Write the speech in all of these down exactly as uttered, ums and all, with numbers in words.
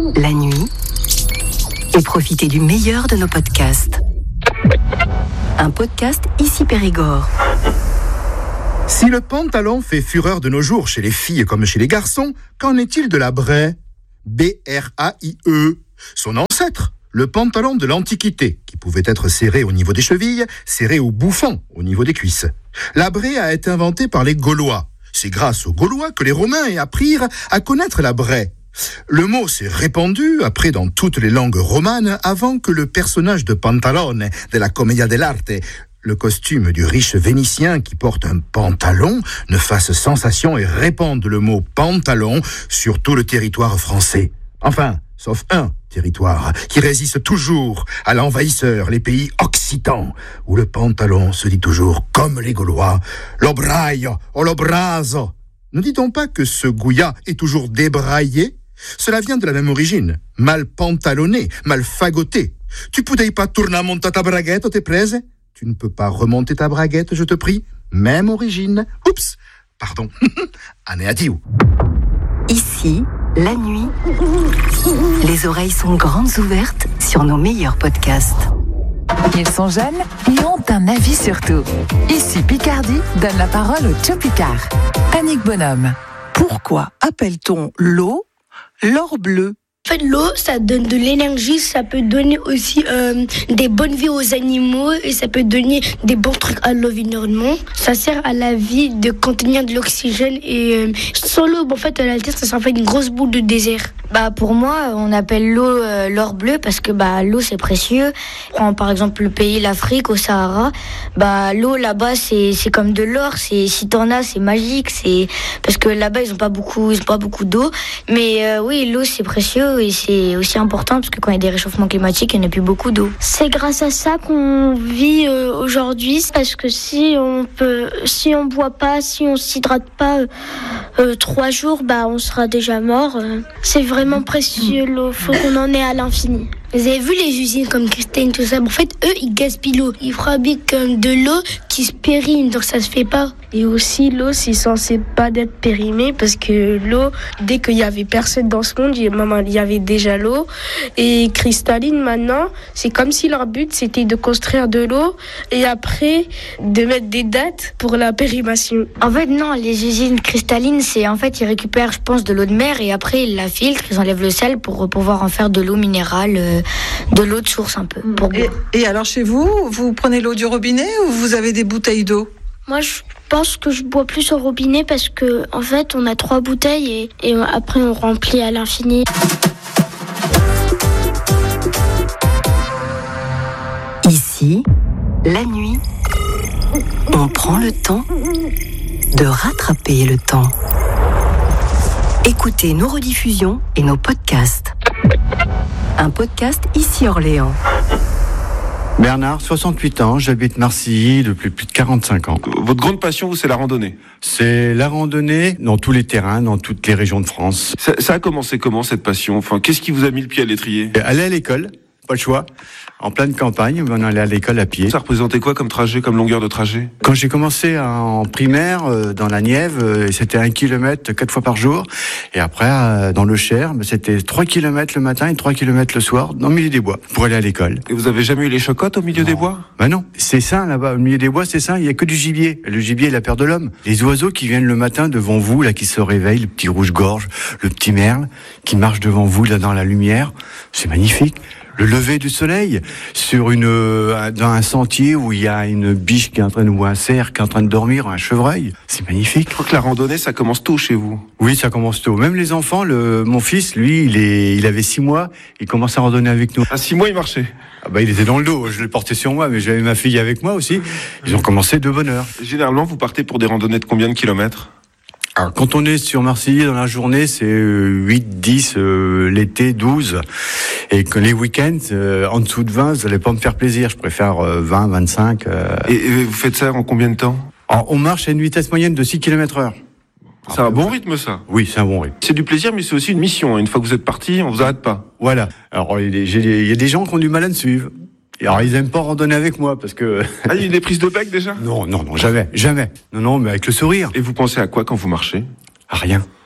la nuit, et profitez du meilleur de nos podcasts. Un podcast Ici Périgord. Si le pantalon fait fureur de nos jours chez les filles comme chez les garçons, qu'en est-il de la braie ? B R A I E. Son ancêtre, le pantalon de l'Antiquité, qui pouvait être serré au niveau des chevilles, serré au bouffon, au niveau des cuisses. La braie a été inventée par les Gaulois. C'est grâce aux Gaulois que les Romains apprirent à connaître la braie. Le mot s'est répandu après dans toutes les langues romanes avant que le personnage de Pantalone de la Commedia dell'arte, le costume du riche Vénitien qui porte un pantalon, ne fasse sensation et répande le mot pantalon sur tout le territoire français. Enfin, sauf un territoire qui résiste toujours à l'envahisseur, les pays occitans, où le pantalon se dit toujours, comme les Gaulois, l'obraio o l'obraso. Ne dit-on pas que ce gouillat est toujours débraillé ? Cela vient de la même origine, mal pantalonné, mal fagoté. Tu pouvais pas tourner monter ta braguette, t'es prese ? Tu ne peux pas remonter ta braguette, je te prie. Même origine. Oups, pardon. Anéadiou. Ici, la nuit, les oreilles sont grandes ouvertes sur nos meilleurs podcasts. Ils sont jeunes et ont un avis sur tout. Ici Picardie donne la parole au Tcho Picard. Annick Bonhomme. Pourquoi appelle-t-on l'eau l'or bleu ? En fait, l'eau, ça donne de l'énergie, ça peut donner aussi euh, des bonnes vies aux animaux et ça peut donner des bons trucs à l'environnement. Ça sert à la vie de contenir de l'oxygène et euh, sans l'eau, en fait, à l'altère, ça s'en fait une grosse boule de désert. Bah pour moi, on appelle l'eau euh, l'or bleu parce que bah l'eau c'est précieux. Prends par exemple le pays l'Afrique au Sahara, bah l'eau là-bas c'est c'est comme de l'or, c'est si t'en as c'est magique, c'est parce que là-bas ils ont pas beaucoup ils ont pas beaucoup d'eau, mais euh, oui l'eau c'est précieux et c'est aussi important parce que quand il y a des réchauffements climatiques il n'y a plus beaucoup d'eau. C'est grâce à ça qu'on vit euh, aujourd'hui parce que si on peut si on boit pas, si on s'hydrate pas euh, euh, trois jours, bah on sera déjà mort. Euh, c'est vrai. Vraiment précieux l'eau, faut qu'on en ait à l'infini. Vous avez vu les usines comme Christine, tout ça, en fait, eux, ils gaspillent l'eau. Ils fabriquent de l'eau qui se périme, donc ça se fait pas. Et aussi, l'eau, c'est censé pas d'être périmée, parce que l'eau, dès qu'il y avait personne dans ce monde, il y avait déjà l'eau. Et cristalline, maintenant, c'est comme si leur but, c'était de construire de l'eau, et après, de mettre des dates pour la périmation. En fait, non, les usines cristallines, c'est, en fait, ils récupèrent, je pense, de l'eau de mer, et après, ils la filtrent, ils enlèvent le sel pour pouvoir en faire de l'eau minérale, euh, de l'eau de source un peu. Pour et, et alors chez vous, vous prenez l'eau du robinet ou vous avez des bouteilles d'eau ? Moi, je pense que je bois plus au robinet parce que, en fait, on a trois bouteilles et, et après on remplit à l'infini. Ici, la nuit, on prend le temps de rattraper le temps. Écoutez nos rediffusions et nos podcasts. Un podcast Ici Orléans. Bernard, soixante-huit ans, j'habite Marcilly depuis plus de quarante-cinq ans. Votre grande passion, vous, c'est la randonnée ? C'est la randonnée dans tous les terrains, dans toutes les régions de France. Ça, ça a commencé comment, cette passion ? Enfin, qu'est-ce qui vous a mis le pied à l'étrier ? Aller à l'école, pas le choix. En pleine campagne, on allait à l'école à pied. Ça représentait quoi comme trajet, comme longueur de trajet ? Quand j'ai commencé en primaire, euh, dans la Nièvre, euh, c'était un kilomètre quatre fois par jour. Et après, euh, dans le Cher, c'était trois kilomètres le matin et trois kilomètres le soir, dans le milieu des bois, pour aller à l'école. Et vous avez jamais eu les chocottes au milieu non. des bois ? Ben non, c'est ça là-bas, au milieu des bois, c'est ça, il y a que du gibier. Le gibier est la peur de l'homme. Les oiseaux qui viennent le matin devant vous, là, qui se réveillent, le petit rouge-gorge, le petit merle, qui marche devant vous, là, dans la lumière, c'est magnifique. Le lever du soleil sur une euh, dans un sentier où il y a une biche qui est en train de, ou un cerf qui est en train de dormir, un chevreuil, c'est magnifique. Je crois que la randonnée, ça commence tôt chez vous. Oui, ça commence tôt. Même les enfants, le, mon fils, lui, il est, il avait six mois, il commence à randonner avec nous. À six mois, il marchait. Ah bah il était dans le dos, je l'ai porté sur moi, mais j'avais ma fille avec moi aussi. Ils ont commencé de bonne heure. Généralement, vous partez pour des randonnées de combien de kilomètres ? Alors, quand on est sur Marcilly dans la journée, c'est huit, dix, euh, l'été, douze. Et que les week-ends, euh, en dessous de vingt, vous n'allez pas me faire plaisir. Je préfère euh, vingt, vingt-cinq. Euh... Et, et vous faites ça en combien de temps ? Alors, on marche à une vitesse moyenne de six kilomètres heure. C'est un bon rythme, ça ? Oui, c'est un bon rythme. C'est du plaisir, mais c'est aussi une mission. Une fois que vous êtes parti, on vous arrête pas. Voilà. Alors, il y a des gens qui ont du mal à me suivre. Et alors, ils aiment pas randonner avec moi, parce que... Ah, il y a eu des prises de bec, déjà ? Non, non, non, jamais, jamais. Non, non, mais avec le sourire. Et vous pensez à quoi quand vous marchez ? À rien.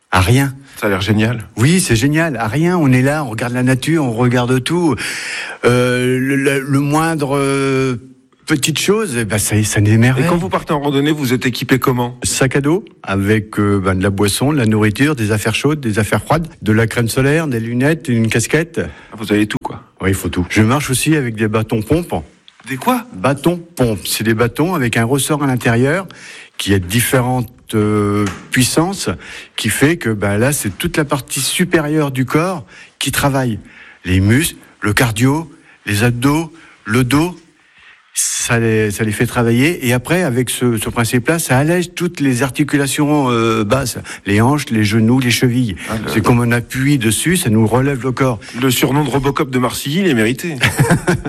À rien. Ça a l'air génial. Oui, c'est génial. À rien, on est là, on regarde la nature, on regarde tout. Euh, le, le, le moindre euh, petite chose, eh ben ça, ça n'émerveille. Et quand vous partez en randonnée, vous êtes équipé comment ? Sac à dos, avec euh, ben, de la boisson, de la nourriture, des affaires chaudes, des affaires froides, de la crème solaire, des lunettes, une casquette. Ah, vous avez tout, quoi. Oui, il faut tout. Je marche aussi avec des bâtons pompes. Des quoi ? Bâtons pompes. C'est des bâtons avec un ressort à l'intérieur qui a différentes euh, puissances, qui fait que ben, là, c'est toute la partie supérieure du corps qui travaille. Les muscles, le cardio, les abdos, le dos, ça les, ça les fait travailler. Et après, avec ce, ce principe-là, ça allège toutes les articulations euh, basses, les hanches, les genoux, les chevilles. Ah, le... C'est comme on appuie dessus, ça nous relève le corps. Le surnom de Robocop de Marcilly, il est mérité.